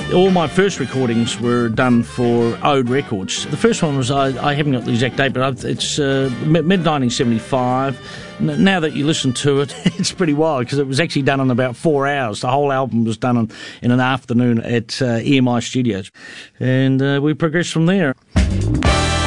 All my first recordings were done for Ode Records. The first one was, I haven't got the exact date, but it's mid-1975. Now that you listen to it, it's pretty wild because it was actually done in about 4 hours. The whole album was done in an afternoon at EMI Studios. And we progressed from there.